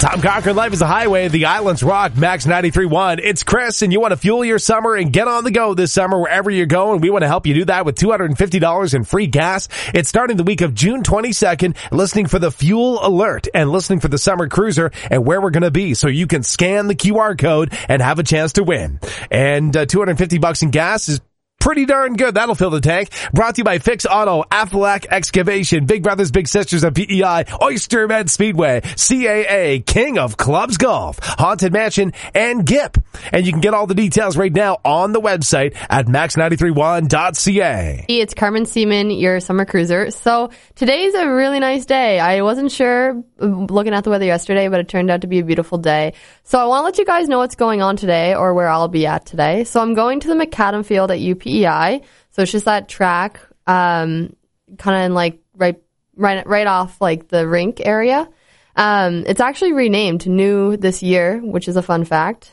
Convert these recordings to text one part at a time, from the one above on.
Tom Cochran, Life is a Highway, the Islands Rock, Max 93.1. It's Chris, and you want to fuel your summer and get on the go this summer wherever you're going. We want to help you do that with $250 in free gas. It's starting the week of June 22nd, listening for the fuel alert and listening for the summer cruiser and where we're going to be so you can scan the QR code and have a chance to win. And $250 in gas is pretty darn good. That'll fill the tank. Brought to you by Fix Auto, Aflac Excavation, Big Brothers Big Sisters of PEI, Oyster Med Speedway, CAA, King of Clubs Golf, Haunted Mansion, and GIP. And you can get all the details right now on the website at max931.ca. It's Carmen Seaman, your summer cruiser. So today's a really nice day. I wasn't sure looking at the weather yesterday, but it turned out to be a beautiful day. So I want to let you guys know what's going on today or where I'll be at today. So I'm going to the McAdam Field at UPEI. So it's just that track, kind of in like right off like the rink area. It's actually renamed new this year, which is a fun fact.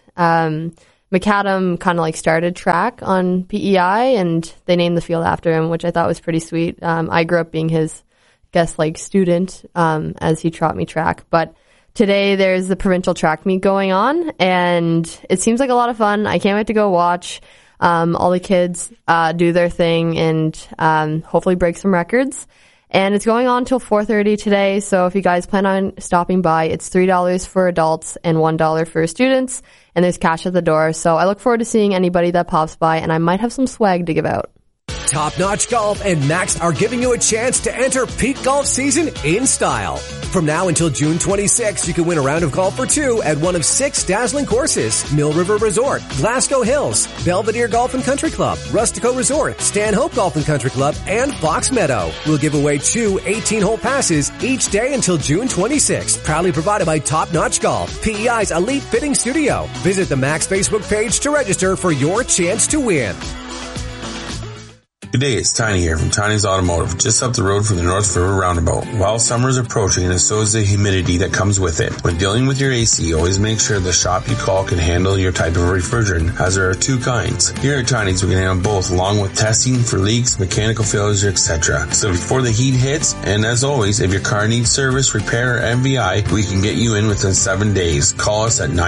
McAdam kind of like started track on PEI and they named the field after him, which I thought was pretty sweet. I grew up being his like student, as he taught me track, but today there's the provincial track meet going on and it seems like a lot of fun. I can't wait to go watch. All the kids do their thing and hopefully break some records. And it's going on till 4:30 today. So if you guys plan on stopping by, it's $3 for adults and $1 for students. And there's cash at the door. So I look forward to seeing anybody that pops by, and I might have some swag to give out. Top Notch Golf and Max are giving you a chance to enter peak golf season in style. From now until June 26th, you can win a round of golf for two at one of 6 dazzling courses: Mill River Resort, Glasgow Hills, Belvedere Golf and Country Club, Rustico Resort, Stanhope Golf and Country Club, and Fox Meadow. We'll give away 2 18-hole passes each day until June 26th. Proudly provided by Top Notch Golf, PEI's elite fitting studio. Visit the Max Facebook page to register for your chance to win. Good day, it's Tiny here from Tiny's Automotive, just up the road from the North River Roundabout. While summer is approaching, and so is the humidity that comes with it. When dealing with your AC, always make sure the shop you call can handle your type of refrigerant, as there are 2 kinds. Here at Tiny's, we can handle both, along with testing for leaks, mechanical failures, etc. So before the heat hits, and as always, if your car needs service, repair, or MVI, we can get you in within 7 days. Call us at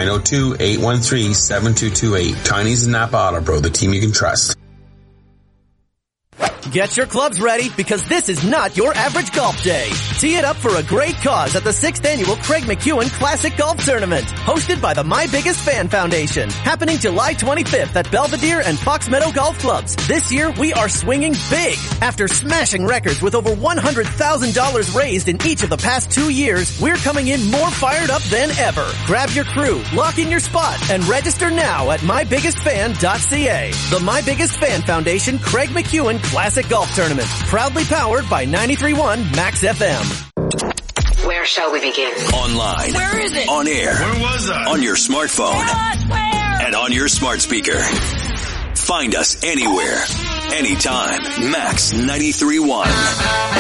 902-813-7228. Tiny's and Napa Auto Pro, the team you can trust. Get your clubs ready because this is not your average golf day. Tee it up for a great cause at the 6th Annual Craig McEwen Classic Golf Tournament, hosted by the My Biggest Fan Foundation, happening July 25th at Belvedere and Fox Meadow Golf Clubs. This year, we are swinging big. After smashing records with over $100,000 raised in each of the past 2 years, we're coming in more fired up than ever. Grab your crew, lock in your spot, and register now at mybiggestfan.ca. The My Biggest Fan Foundation Craig McEwen Classic Golf Tournament, proudly powered by 93.1 Max FM. Where shall we begin? Online. Where is it? On air. Where was I? On your smartphone. Where? And on your smart speaker. Find us anywhere, anytime. Max 93.1.